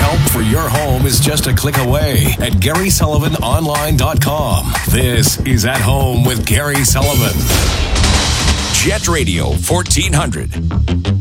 Help for your home is just a click away at GarySullivanOnline.com. This is At Home with Gary Sullivan. Jet Radio 1400.